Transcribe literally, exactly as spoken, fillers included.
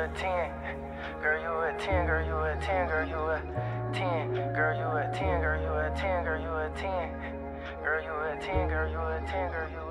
a ten. Girl, you a ten, girl, you a ten, girl, you a ten. Girl, you a ten, girl, you a ten, girl, you a ten. Girl, you a ten, girl, you a ten, girl, you